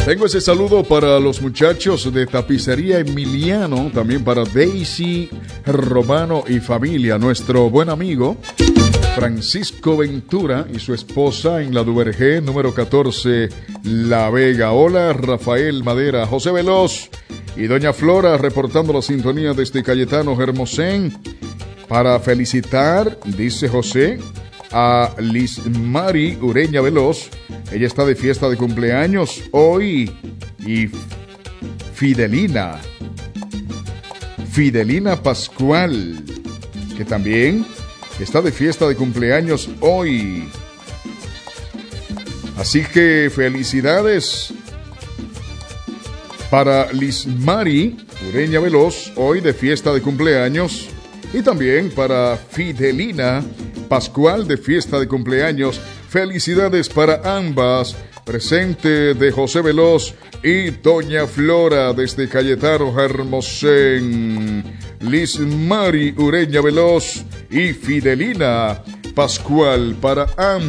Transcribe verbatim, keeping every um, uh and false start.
Tengo ese saludo para los muchachos de Tapicería Emiliano, también para Daisy, Romano y familia, nuestro buen amigo Francisco Ventura y su esposa en la Duvergé número catorce, La Vega. Hola, Rafael Madera, José Veloz y doña Flora reportando la sintonía desde Cayetano Hermosén para felicitar, dice José, a Liz Mari Ureña Veloz. Ella está de fiesta de cumpleaños hoy. Y Fidelina Fidelina Pascual, que también está de fiesta de cumpleaños hoy. Así que felicidades para Liz Mari Ureña Veloz, hoy de fiesta de cumpleaños. Y también para Fidelina Pascual, de fiesta de cumpleaños. Felicidades para ambas. Presente de José Veloz y doña Flora desde Cayetano Hermosén. Liz Mari Ureña Veloz y Fidelina Pascual para ambas.